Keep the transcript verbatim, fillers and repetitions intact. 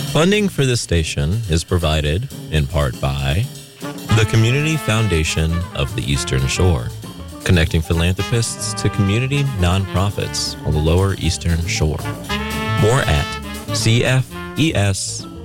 Funding for this station is provided in part by the Community Foundation of the Eastern Shore, connecting philanthropists to community nonprofits on the lower Eastern Shore. More at c f e s